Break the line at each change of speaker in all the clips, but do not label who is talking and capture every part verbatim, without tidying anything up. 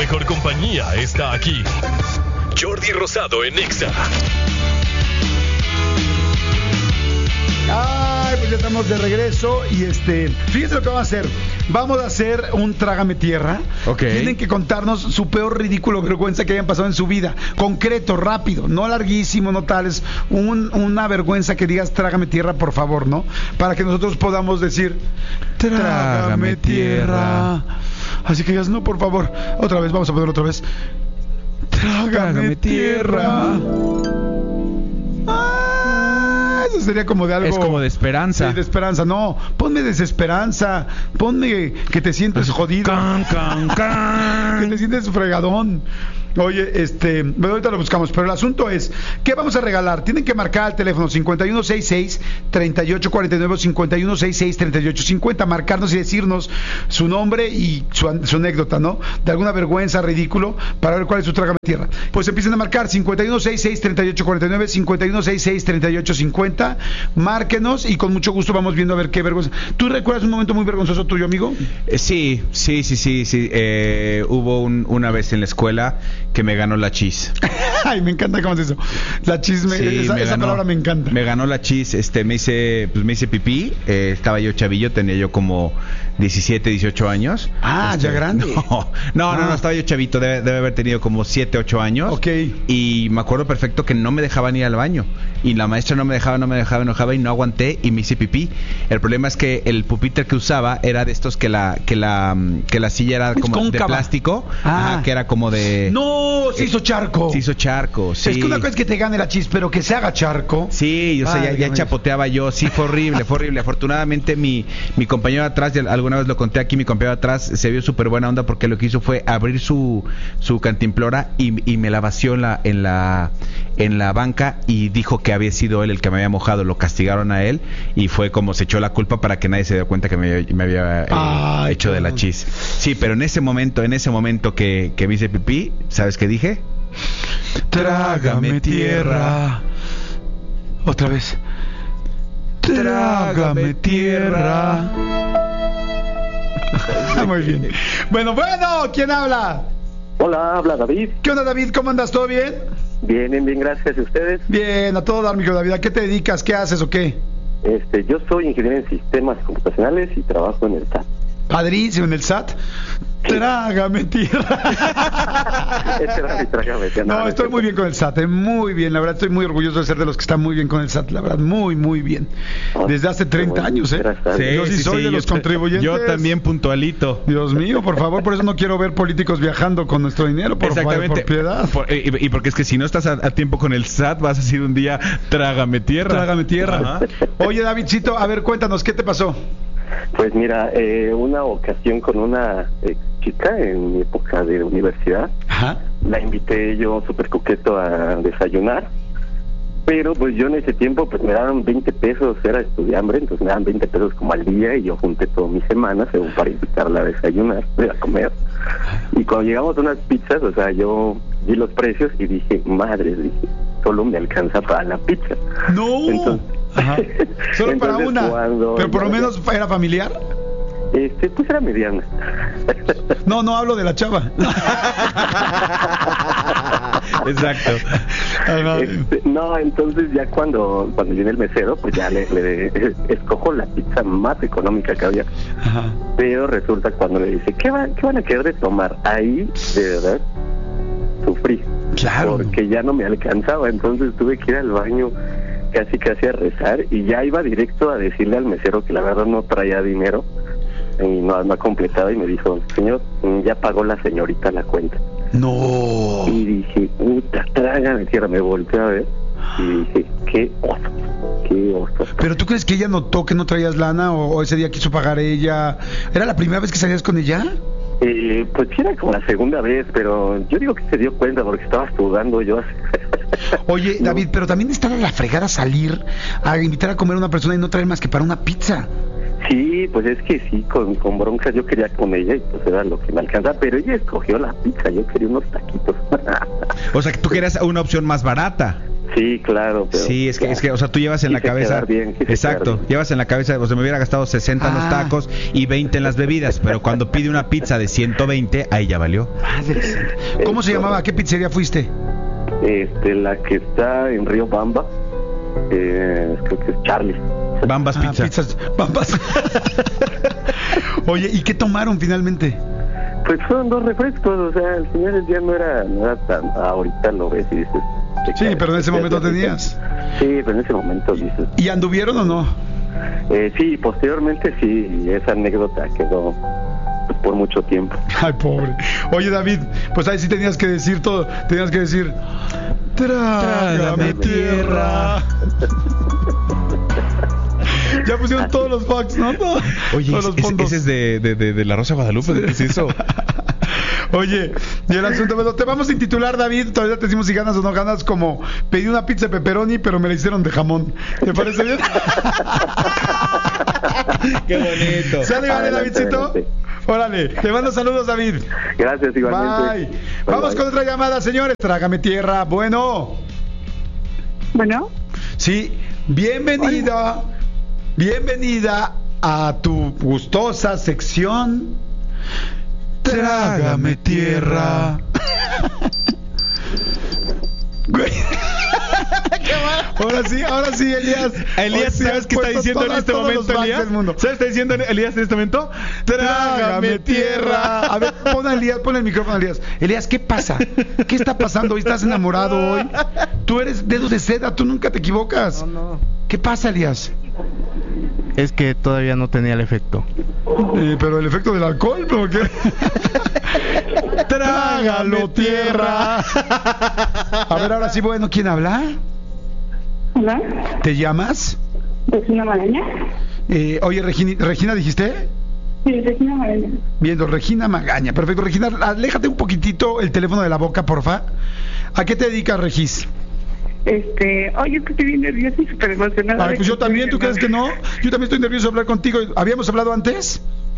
mejor compañía está aquí. Jordi Rosado en Exa.
Ay, pues ya estamos de regreso y este, fíjense lo que vamos a hacer. Vamos a hacer un Trágame Tierra.
Ok.
Tienen que contarnos su peor ridículo o vergüenza que hayan pasado en su vida. Concreto, rápido, no larguísimo, no tal. Es un, una vergüenza que digas Trágame Tierra, por favor, ¿no? Para que nosotros podamos decir Trágame,
Trágame
Tierra. Así que digas, no, por favor. Otra vez, vamos a ponerlo otra vez. Trágame,
Trágame
Tierra. Ah, eso sería como de algo.
Es como de esperanza.
Sí, de esperanza. No, ponme desesperanza. Ponme que te sientes jodido.
Can, can, can.
Que te sientes fregadón. Oye, este, bueno, ahorita lo buscamos, pero el asunto es, ¿qué vamos a regalar? Tienen que marcar al teléfono cincuenta y uno sesenta y seis, treinta y ocho cuarenta y nueve, cincuenta y uno sesenta y seis, treinta y ocho cincuenta, marcarnos y decirnos su nombre y su, su anécdota, ¿no? De alguna vergüenza, ridículo, para ver cuál es su Trágame Tierra. Pues empiecen a marcar cincuenta y uno sesenta y seis, treinta y ocho cuarenta y nueve, cincuenta y uno sesenta y seis, treinta y ocho cincuenta, márquenos y con mucho gusto vamos viendo a ver qué vergüenza. ¿Tú recuerdas un momento muy vergonzoso tuyo, amigo?
Eh, sí, sí, sí, sí, sí. Eh, hubo un, una vez en la escuela que me ganó la chis.
Ay, me encanta cómo es eso. La chisme,
Sí,
esa,
me
esa
ganó,
palabra me encanta.
Me ganó la chis, este, me hice, pues me hice pipí, eh, estaba yo chavillo, tenía yo como diecisiete, dieciocho años.
Ah,
Este,
ya grande.
No, no, no,
Ah.
no, estaba yo chavito, debe, debe haber tenido como siete, ocho años.
Ok.
Y me acuerdo perfecto que no me dejaban ir al baño. Y la maestra no me dejaba, no me dejaba, no dejaba y no aguanté y me hice pipí. El problema es que el pupitre que usaba era de estos que la, que la, que la silla era
Es
como de
cóncava.
plástico,
Ah.
ajá, que era como de...
No, se hizo charco.
Se hizo charco, sí.
Es que una cosa es que te gane la chis, pero que se haga charco.
Sí, yo sé,
Ay,
ya, ya
Dios mío.
chapoteaba yo, sí, fue horrible, fue horrible. Afortunadamente mi, mi compañero de atrás, ya alguna vez lo conté aquí, mi compañero de atrás se vio súper buena onda porque lo que hizo fue abrir su, su cantimplora y, y me la vació en la, en la, en la banca y dijo que había sido él el que me había mojado, lo castigaron a él y fue como se echó la culpa para que nadie se diera cuenta que me, me había eh,
Ay,
hecho de la
cabrón.
chis. Sí, pero en ese momento, en ese momento que, que me hice pipí, ¿sabes qué dije?
Trágame tierra. Otra vez. Trágame tierra. Muy bien. Bueno, bueno, ¿quién habla?
Hola, habla David.
¿Qué onda, David? ¿Cómo andas? ¿Todo bien?
Bien, bien, bien, gracias. ¿Y ustedes?
Bien, a todo dar, mi querido David. ¿A qué te dedicas? ¿Qué haces o qué?
Este, yo soy ingeniero en sistemas computacionales y trabajo en el S A T.
Padrísimo, en el S A T. Trágame tierra.
Este era mi trágame tierra.
No, estoy muy bien con el S A T, eh, muy bien, la verdad estoy muy orgulloso de ser de los que están muy bien con el S A T, la verdad, muy, muy bien. Desde hace treinta años, ¿eh?
Gracias.
Sí. Yo sí soy de los
yo,
contribuyentes.
Yo también puntualito.
Dios mío, por favor, por eso no quiero ver políticos viajando con nuestro dinero, por favor,
Exactamente.
por piedad.
Por- y, y porque es que si no estás a, a tiempo con el S A T, vas a decir un día, trágame tierra.
Trágame tierra.
Ajá.
Oye, Davidcito, a ver, cuéntanos, ¿qué te pasó?
Pues mira, eh, una ocasión con una eh, chica en mi época de universidad,
Ajá.
la invité yo súper coqueto a desayunar, pero pues yo en ese tiempo pues me daban veinte pesos, era estudiambre, entonces me daban veinte pesos como al día y yo junté toda mi semana según para invitarla a desayunar, a comer. Y cuando llegamos a unas pizzas, o sea, yo vi los precios y dije, madre, dije, solo me alcanza para la pizza.
No.
Entonces,
Ajá. Solo para
entonces,
una.
cuando
Pero por lo
ya-
menos era familiar.
Este, pues era mediana.
No, no hablo de la chava.
Exacto.
Ajá.
Este, no, entonces ya cuando cuando viene el mesero, pues ya le, le escojo la pizza más económica que había.
Ajá.
Pero resulta cuando le dice, ¿qué, va, ¿qué van a querer de tomar? Ahí, de verdad, sufrí.
Claro.
Porque ya no me alcanzaba, entonces tuve que ir al baño casi casi a rezar y ya iba directo a decirle al mesero que la verdad no traía dinero y no, no ha completado y me dijo, señor, ya pagó la señorita la cuenta.
No.
Y dije, puta, trágame tierra, me volteé a ver y dije, qué oso, qué oso.
¿Pero tú crees que ella notó que no traías lana o, o ese día quiso pagar ella? ¿Era la primera vez que salías con ella?
Eh, pues sí era como la segunda vez, pero yo digo que se dio cuenta porque estaba sudando yo.
Oye,
No.
David, pero también está la fregada salir a invitar a comer a una persona y no traer más que para una pizza.
Sí, pues es que sí, con, con broncas yo quería con ella y pues era lo que me alcanzaba, pero ella escogió la pizza, yo quería unos taquitos.
O sea, que tú querías una opción más barata.
Sí, claro. Pero
Sí, es que,
ya,
es que, o sea, tú llevas en la
quise
cabeza,
quedar bien, quise
exacto,
quedar bien.
llevas en la cabeza, o sea, me hubiera gastado sesenta en los
Ah.
tacos y veinte en las bebidas, pero cuando pide una pizza de ciento veinte, ahí ya valió.
Madre santa. ¿Cómo se
Eso.
llamaba? ¿A qué pizzería fuiste?
Este, la que está en Río Bamba, eh, creo que es Charlie.
Bambas
Ah,
Pizza.
pizzas, bambas. Oye, ¿y qué tomaron finalmente?
Pues fueron dos refrescos, o sea, al final del día no era, no era tan, ahorita lo ves y dices... te
Sí,
caes,
pero en ese
ya
momento
te dices.
tenías.
Sí, pero en ese momento dices...
¿Y anduvieron o no?
Eh, sí, posteriormente sí, esa anécdota quedó pues, por mucho tiempo.
Ay, pobre. Oye, David, pues ahí sí tenías que decir todo. Tenías que decir: trágame tierra. Ya pusieron todos los facts, ¿no? Todo-
Oye,
todos los
ese,
fondos.
ese es de, de, de, de la Rosa Guadalupe, ¿de qué es eso?
Oye, y el asunto, bueno, te vamos a intitular, David, todavía te decimos si ganas o no ganas, como pedí una pizza de pepperoni, pero me la hicieron de jamón. ¿Te parece bien?
Qué bonito.
¿Sale, vale,
Adelante,
Davidcito?
adelante.
Órale, te mando saludos, David.
Gracias, igualmente.
Bye.
Bye,
Vamos
bye.
con otra llamada, señores. Trágame tierra. Bueno.
Bueno,
Sí, bienvenida. Bienvenida a tu gustosa sección. Trágame tierra. Güey. Ahora sí, ahora sí, Elías.
Elías,
Hoy se
¿sabes
han
qué está
puesto
diciendo en
todas-
este
todos los
momento,
backs
Elías?
del mundo.
¿Sabes qué está diciendo Elías en este momento?
Trágame tierra. A ver, pon a Elías, pon el micrófono a Elías. Elías, ¿qué pasa? ¿Qué está pasando hoy? ¿Estás enamorado hoy? Tú eres dedo de seda, tú nunca te equivocas.
No, no.
¿Qué pasa, Elías?
Es que todavía no tenía el efecto.
Eh, pero el efecto del alcohol, ¿por qué? Trágalo tierra. A ver, ahora sí, bueno, ¿quién habla?
hola,
¿Te llamas?
Regina Maraña.
Eh, oye, Regina, ¿Regina dijiste?
Sí, Regina Maraña.
Viendo, Regina Magaña. Perfecto, Regina, aléjate un poquitito el teléfono de la boca, porfa. ¿A qué te dedicas, Regis?
Este, oye, es que estoy bien nerviosa y súper emocionada.
Ay,
de
pues yo
que
también, ¿tú
estoy
crees que no? Yo también estoy nervioso de hablar contigo. ¿Habíamos hablado antes?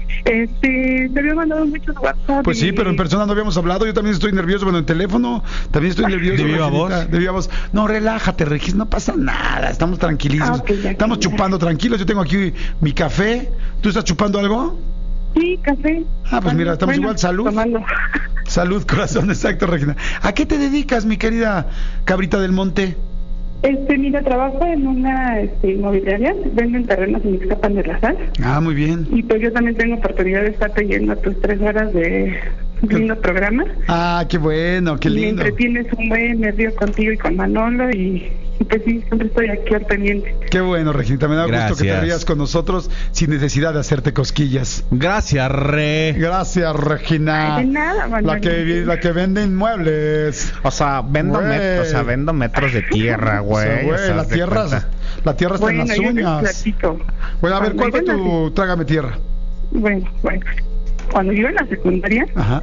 Este, te había mandado muchos WhatsApp.
Pues sí,
y-
pero en persona no habíamos hablado. Yo también estoy nervioso, bueno, en teléfono también estoy nervioso.
¿De viva
Reginita,
voz?
De viva voz. No, relájate, Regis, no pasa nada. Estamos tranquilísimos.
Ah, ok, ya,
Estamos
ya.
chupando tranquilos. Yo tengo aquí mi café. ¿Tú estás chupando algo?
Sí, café.
Ah, pues mira, estamos igual, salud.
Tomando.
Salud, corazón, exacto, Regina. ¿A qué te dedicas, mi querida cabrita del monte?
Este, mira, trabajo en una este, inmobiliaria, venden terrenos en Ixtapan de la Sal.
Ah, muy bien.
Y pues yo también tengo oportunidad de estar leyendo tus tres horas de lindo programa.
Ah, qué bueno, qué
Me
lindo.
entretienes un buen, me río contigo y con Manolo y, y pues sí, siempre estoy aquí al pendiente.
Qué bueno, Regina. Me da gusto que te
Gracias.
rías con nosotros sin necesidad de hacerte cosquillas.
Gracias, Re.
Gracias, Regina.
Ay, de nada, Manolo.
La que, vi- la que vende inmuebles.
O sea, vendo,
Güey.
met- o sea, vendo metros de tierra,
O
güey.
sea, güey,
o sea,
la
haz de
tierra,
cuenta.
la tierra está
Bueno,
en las
yo les
uñas.
platico.
Bueno, a ver, ¿cuál fue
Cuando iba en
tu trágame tierra?
la- Bueno, bueno. Cuando yo en la secundaria,
Ajá.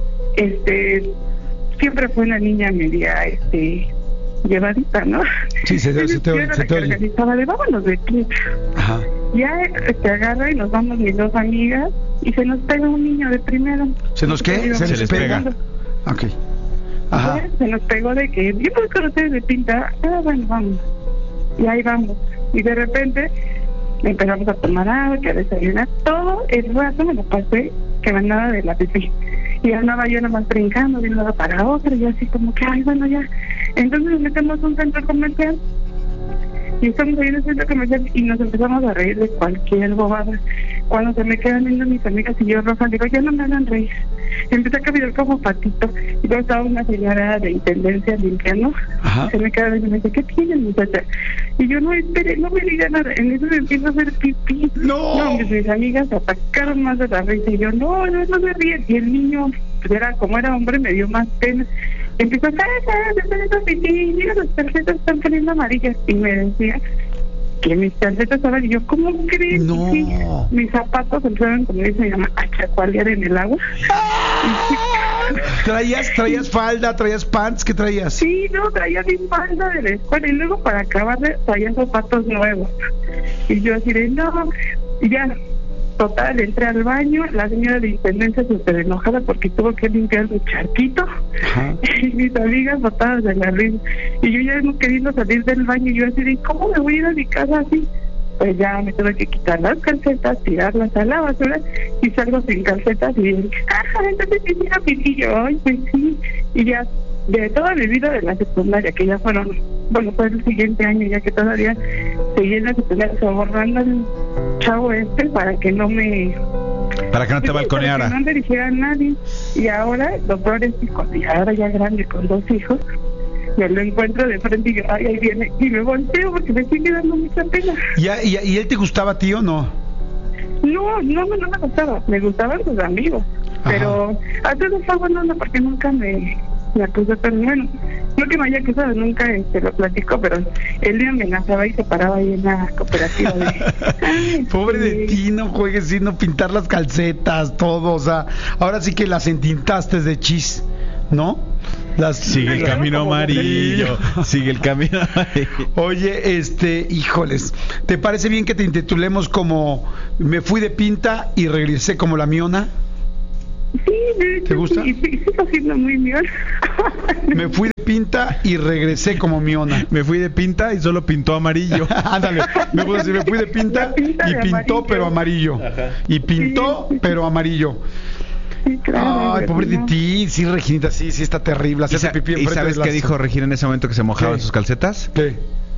este, siempre fue una niña media, este, llevadita, ¿no?
Sí, se, te- se te
Yo
oye,
era
se
la
te
que
oye.
organizaba de vámonos de aquí.
Ajá.
Ya este, agarra y nos vamos mis dos amigas y se nos pega un niño de primero.
¿Se nos qué?
Se,
¿Se les pega? Ok. Ajá.
Se nos pegó de que yo puedo con ustedes de pinta. Ah, bueno, vamos. Y ahí vamos. Y de repente empezamos a tomar agua, que a desayunar. Todo el rato me lo pasé que mandaba de la pipí. Y andaba yo nomás brincando de un lado para otro y así como que, ay, bueno, ya. Entonces nos metemos a un centro comercial. Y estamos ahí en el centro comercial y nos empezamos a reír de cualquier bobada. Cuando se me quedan viendo mis amigas y yo roja, digo, ya no me hagan reír. Empecé a caminar como patito. Y luego estaba una señora de intendencia limpiando.
Ajá.
Y se me queda viendo y me dice, ¿qué tiene, muchacha? Y yo, no, espere, no me digan nada. En eso me empiezo a hacer pipí.
¡No!
No, mis, mis amigas se atacaron más de la risa. Y yo, no, no, no se ríen. Y el niño, pues era, como era hombre, me dio más pena. Empezó a hacer pipí. Mira, las tarjetas están poniendo amarillas. Y me decía que mis tarjetas estaban. Y yo, ¿cómo crees?
No.
Sí, mis zapatos empezaron, como dice mi mamá, a chacualear en el agua.
¿Traías, traías falda, traías pants? ¿Qué traías?
Sí, no, traía mi falda de la escuela y luego para acabar traía zapatos nuevos. Y yo así de, no, y ya, total, entré al baño, la señora de intendencia súper enojada porque tuvo que limpiar mi charquito. Ajá. Y mis amigas botadas de la risa. Y yo ya no queriendo salir del baño, y yo así de, ¿cómo me voy a ir a mi casa así? Pues ya me tuve que quitar las calcetas, tirarlas a la basura, y salgo sin calcetas y dije, ah, entonces sí, mira, pipí, yo, ay, pues sí. Y ya, de toda mi vida de la secundaria, que ya fueron, bueno, fue el siguiente año, ya que todavía seguí en la secundaria, sobornando al chavo este para que no me...
Para que no te balconeara.
Para que no me dijera a nadie. Y ahora, lo peor es que cuando ya ahora ya grande, con dos hijos, me lo encuentro de frente y yo, ay, ahí viene, y me volteo porque me sigue dando mucha pena.
¿Y, y, y él te gustaba a ti o no?
No, no, no, no me gustaba, me gustaban sus amigos. Ajá. Pero a todos fue bueno, no, porque nunca me... me acusó tan bueno, no que me haya acusado, nunca este, lo platico, pero él me amenazaba y se paraba ahí en la cooperativa de... Ay,
pobre
sí.
de ti, no juegues sino pintar las calcetas, todo, o sea, ahora sí que las entintaste de chis, ¿no? Las,
sigue el camino amarillo, sigue el camino amarillo.
Oye, este, híjoles, ¿te parece bien que te intitulemos como me fui de pinta y regresé como la miona?
Sí, de hecho,
¿te gusta?
Sí, sí, sigo siendo muy miona.
Me fui de pinta y regresé como miona.
Me fui de pinta y solo pintó amarillo.
Ándale, me gusta decir, me fui de pinta, pinta y de pintó amarillo. Pero amarillo. Ajá. Y pintó sí. Pero amarillo.
Sí, claro.
Ay, pobre de ti, sí, Reginita, sí, sí está terrible.
¿Y, sa ¿y sabes qué dijo Regina en ese momento que se mojaba en sus calcetas?
¿Qué?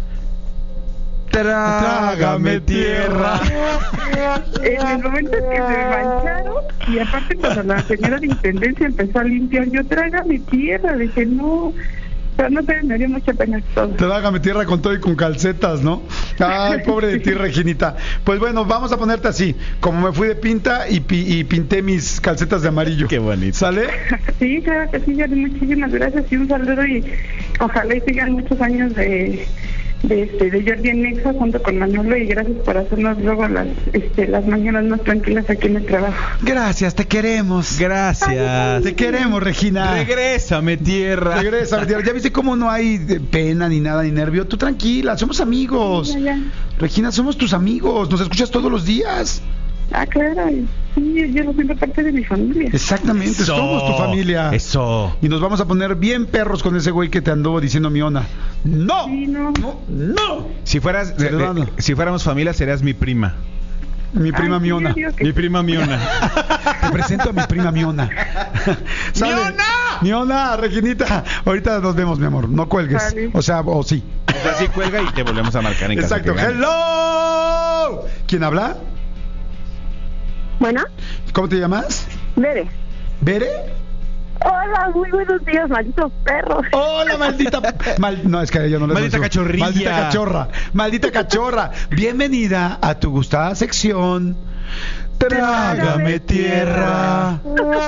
Trágame tierra.
En el momento en que se mancharon, y aparte cuando la señora de intendencia empezó a limpiar, yo trágame tierra, dije no, o sea, no sé, me dio mucha pena todo.
Trágame tierra con todo y con calcetas, ¿no? Ay, pobre de ti, Reginita. Pues bueno, vamos a ponerte así, como me fui de pinta y, pi y pinté mis calcetas de amarillo.
Qué bonito.
¿Sale?
Sí, claro que sí, Jordi, muchísimas gracias y un saludo y ojalá y sigan muchos años de... de este de Jordi en Nexa junto con Manolo y gracias por hacernos luego las este las mañanas más tranquilas aquí en el trabajo.
Gracias, te queremos.
Gracias.
Te queremos, Regina.
Regrésame tierra.
Regrésame tierra. Ya viste cómo no hay pena ni nada ni nervio. Tú tranquila, somos amigos.
Ya, ya.
Regina, somos tus amigos. Nos escuchas todos los días.
Ah, claro. Sí, yo siento parte de mi familia.
Exactamente,
Eso,
somos tu familia.
Eso.
Y nos vamos a poner bien perros con ese güey que te anduvo diciendo miona. ¡No!
Sí, no.
¡No! ¡No!
Si fueras, de, de, si fuéramos familia, serías mi prima.
Mi prima Ay, Miona.
Sí, que...
Mi prima Miona.
Te presento a mi prima Miona.
¡Miona!
Miona, Reginita. Ahorita nos vemos, mi amor. No cuelgues. Vale. O sea, o sí.
O sea, sí cuelga y te volvemos a marcar en casa.
Exacto. ¡Hello! ¿Quién habla?
Bueno.
¿Cómo te llamas?
Bere.
¿Bere?
Hola, muy buenos días, malditos perros.
Hola, maldita... Mal... No, es que yo no le
Maldita cachorrilla.
Maldita cachorra. Maldita cachorra. Bienvenida a tu gustada sección. Trágame tierra.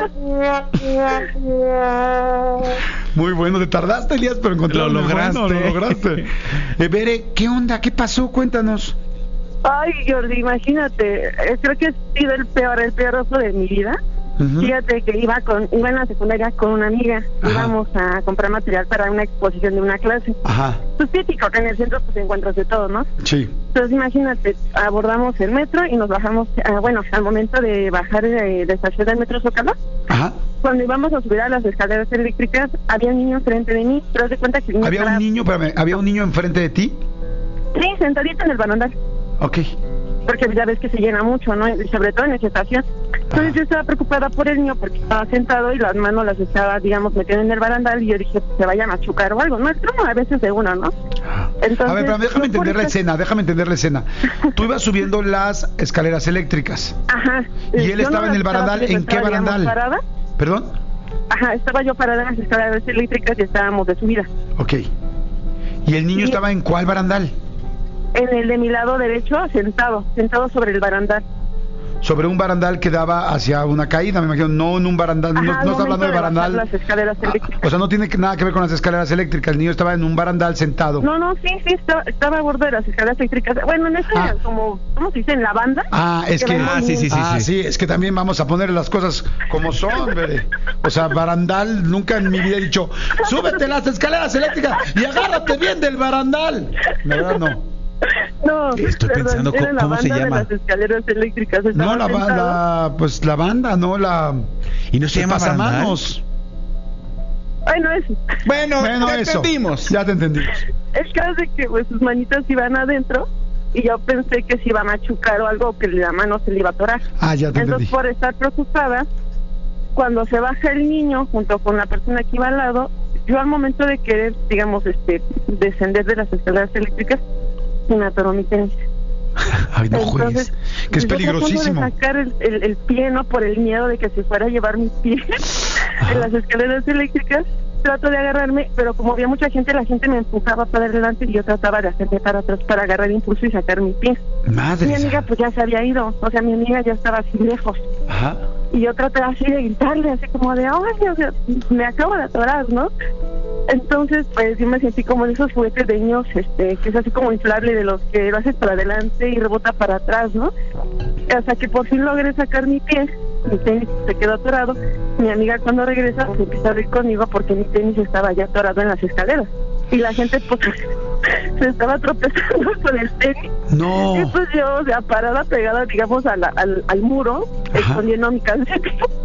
Muy bueno, te tardaste, Elías, pero encontré
lo lograste.
Bueno, lo lograste. Eh, Bere, ¿qué onda? ¿Qué pasó? Cuéntanos.
Ay, Jordi, imagínate, creo que ha sido el peor, el peor oso de mi vida. Uh-huh. Fíjate que iba con iba en la secundaria con una amiga. Ajá. Íbamos a comprar material para una exposición de una clase. Ajá. Pues típico, que en el centro pues encuentras de todo, ¿no?
Sí.
Entonces imagínate, abordamos el metro y nos bajamos, uh, bueno, al momento de bajar de la estación del metro Zócalo. Ajá. Cuando íbamos a subir a las escaleras eléctricas, había un niño enfrente de mí, pero de cuenta que...
¿Había un para... niño, espérame, había un niño enfrente de ti?
Sí, sentadito en el barandal.
Ok.
Porque ya ves que se llena mucho, ¿no? Y sobre todo en esa estación. Entonces ah. yo estaba preocupada por el niño porque estaba sentado y las manos las estaba, digamos, metiendo en el barandal y yo dije, pues, se vaya a machucar o algo. No, es como a veces de uno, ¿no?
Entonces, a ver, pero déjame entender la escena, déjame entender la escena. Tú ibas subiendo las escaleras eléctricas.
Ajá.
Y él yo estaba no en el barandal, ¿en qué barandal?
Parada.
¿Perdón?
Ajá, estaba yo parada en las escaleras eléctricas y estábamos de subida.
Ok. ¿Y el niño y estaba en cuál barandal?
En el de mi lado derecho, sentado, sentado sobre el barandal.
Sobre un barandal que daba hacia una caída, me imagino, no en un barandal,
Ajá,
no, no está hablando de barandal.
Las escaleras eléctricas.
Ah, o sea, no tiene nada que ver con las escaleras eléctricas, el niño estaba en un barandal sentado.
No, no, sí, sí, estaba, estaba a bordo de las escaleras eléctricas. Bueno, en ese, ah. como, ¿cómo se dice? En la banda.
Ah, es que,
ah, sí, sí, sí,
ah,
sí.
sí, es que también vamos a poner las cosas como son, bebé. O sea, barandal, nunca en mi vida he dicho, súbete las escaleras eléctricas y agárrate bien del barandal. ¿Verdad? No.
No,
Estoy
perdón,
pensando
era
cómo-
la
cómo se
banda
llama.
de las escaleras eléctricas.
No,
Estaba
la, ba-
sentado.
la, pues la banda, no la...
¿Y no se
el
llama barandal?
pasamanos.
Ay, no es.
Bueno,
Bueno,
te
eso.
entendimos.
Ya te entendimos.
El caso de que pues, sus manitas iban adentro y yo pensé que se iba a machucar o algo, que la mano se le iba a atorar.
Ah, ya te
Entonces,
entendí.
por estar preocupada, cuando se baja el niño junto con la persona que iba al lado, yo al momento de querer, digamos, este, descender de las escaleras eléctricas, se me atoró mi tenis.
Ay, no juegues.
Entonces,
Que es
yo tratando
peligrosísimo.
de sacar el, el, el pie, ¿no? Por el miedo de que se fuera a llevar mi pie en las escaleras eléctricas. Trato de agarrarme, pero como había mucha gente, la gente me empujaba para adelante y yo trataba de hacerme para atrás para agarrar impulso y sacar mi pie.
Madre.
Mi amiga pues ya se había ido, o sea, mi amiga ya estaba así lejos.
Ajá.
Y yo traté así de gritarle, así como de, ay, o sea, me acabo de atorar, ¿no? Entonces, pues yo me sentí como de esos juguetes de niños, este, que es así como inflable, de los que lo haces para adelante y rebota para atrás, ¿no? Hasta que por fin logré sacar mi pie, mi tenis se quedó atorado. Mi amiga cuando regresa se empieza a reír conmigo porque mi tenis estaba ya atorado en las escaleras. Y la gente pues se estaba tropezando con el tenis.
No.
Y pues yo, o sea, parada, pegada, digamos, a la- al, al muro,
Ajá.
escondiendo mi calcetín.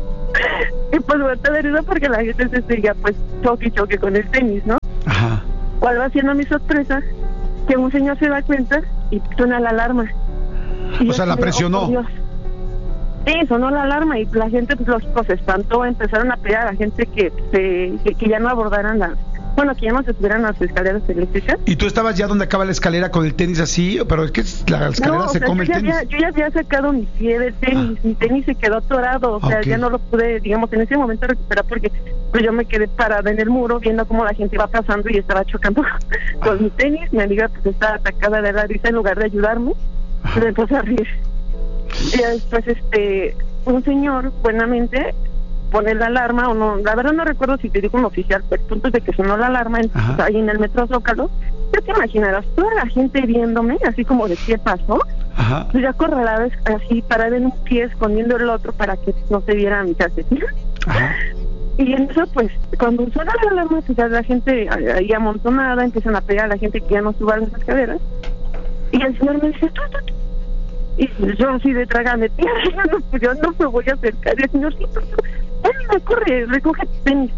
Y pues vuelta de risa porque la gente se seguía pues choque y choque con el tenis, ¿no?
Ajá.
¿Cuál va siendo mi sorpresa? Que un señor se da cuenta y suena la alarma. Y
O
yo
sea, la
así de,
presionó.
"Oh, por Dios". Sí, sonó la alarma y la gente pues los, los espantó, empezaron a pedir a la gente que, se, que, que ya no abordaran las, bueno, que ya no se subieran a las escaleras eléctricas.
¿Y tú estabas ya donde acaba la escalera con el tenis así? Pero es que la escalera
No, o
se
sea,
come
yo,
el
ya
tenis.
había, yo ya había sacado mi pie del tenis, mi tenis se quedó atorado, o sea,
Ok.
ya no lo pude, digamos, en ese momento recuperar porque pues yo me quedé parada en el muro viendo cómo la gente iba pasando y estaba chocando con mi tenis. Mi amiga pues estaba atacada de la risa, en lugar de ayudarme,
Ajá.
se empezó a reír. Y ya después, este, un señor, buenamente, pone la alarma, o no, la verdad no recuerdo si te dijo un oficial, pero el punto es de que sonó la alarma en,
Ajá.
ahí en el metro Zócalo. Ya te imaginarás, toda la gente viéndome, así como de qué pasó.
Ajá.
Pues ya acorralada, así parada en un pie, escondiendo el otro para que no se viera mi calcetín.
Ajá.
Y en eso, pues, cuando suena la alarma, pues ya la gente ahí amontonada, empiezan a pegar a la gente que ya no suba a las escaleras. Y el señor me dice, tú, tú, tú. Y yo así de tragame, tía, yo no, pues yo no me voy a acercar. Y el señor, sí, tú, tú, ven, corre, recoge tu tenis.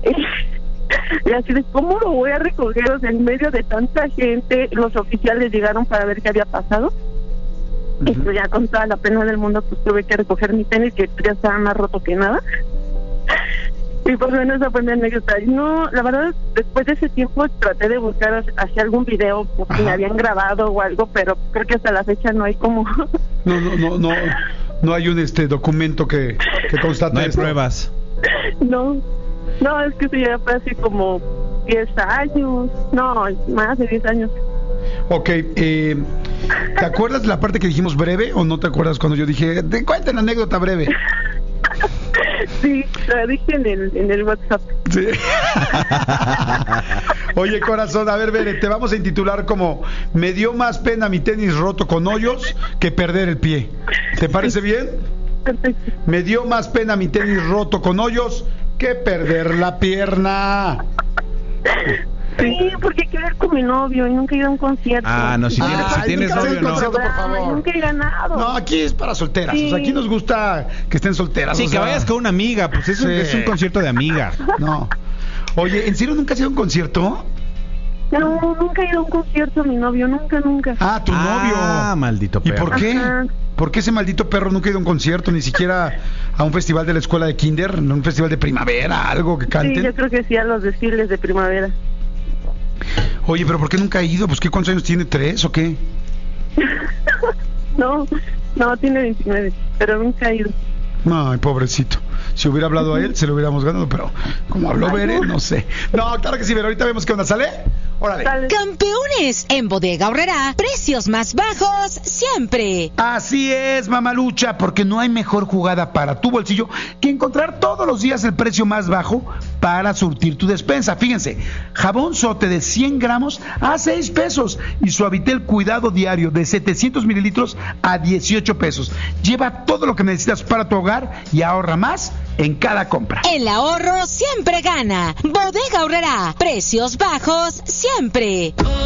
Y así de, ¿cómo lo voy a recoger? O sea, en medio de tanta gente, los oficiales llegaron para ver qué había pasado. Y pues ya con toda la pena del mundo, pues tuve que recoger mi tenis, que ya estaba más roto que nada. Y pues bueno, esa fue mi anécdota. Y no, la verdad, después de ese tiempo traté de buscar hacia algún video porque
Ajá.
me habían grabado o algo, pero creo que hasta la fecha no hay como...
No, no, no, no. No hay un este documento que, que constate
No hay
esto.
pruebas.
no, no, es que eso ya fue así como diez años, no, más de diez años.
Ok, eh, ¿te acuerdas de la parte que dijimos breve o no te acuerdas cuando yo dije, te cuenten la anécdota breve?
Sí, la dije en el, en el WhatsApp.
Sí. Oye, corazón, a ver, Bere, te vamos a intitular como me dio más pena mi tenis roto con hoyos que perder el pie. ¿Te parece bien?
Perfecto.
Me dio más pena mi tenis roto con hoyos que perder la pierna.
Sí, porque quiero ir con mi novio y nunca he ido a un concierto.
Ah, no, si
Ay,
tienes, si tienes
nunca has ido
novio,
a un
no.
concierto, por favor.
Nunca he ganado.
No, aquí es para solteras.
Sí.
O sea, aquí nos gusta que estén solteras.
Sí,
o
que
sea,
vayas con una amiga, pues eso
Sí.
es un concierto de amigas.
No. Oye, ¿en serio nunca has ido a un concierto?
No, nunca he ido a un concierto, mi novio, nunca, nunca.
Ah, tu
Ah,
novio.
maldito
¿Y
perro.
por qué?
Ajá.
¿Por qué ese maldito perro nunca ha ido a un concierto, ni siquiera a un festival de la escuela de kinder, un festival de primavera, algo que canten?
Sí, yo creo que sí, a los desfiles de primavera.
Oye, pero ¿por qué nunca ha ido? Pues ¿qué cuántos años tiene? ¿Tres o qué?
No, no, tiene veintinueve, pero nunca ha ido.
Ay, pobrecito. Si hubiera hablado a él, se lo hubiéramos ganado, pero como habló
Ay,
Bere,
no.
no sé. No, claro que sí, pero ahorita vemos qué onda, ¿sale? Órale.
Dale.
Campeones, en Bodega Aurrerá, precios más bajos siempre.
Así es, mamalucha, porque no hay mejor jugada para tu bolsillo que encontrar todos los días el precio más bajo para surtir tu despensa. Fíjense, jabón Sote de cien gramos a seis pesos y Suavitel Cuidado Diario de setecientos mililitros a dieciocho pesos. Lleva todo lo que necesitas para tu hogar y ahorra más en cada compra.
El ahorro siempre gana. Bodega Aurrerá, precios bajos siempre.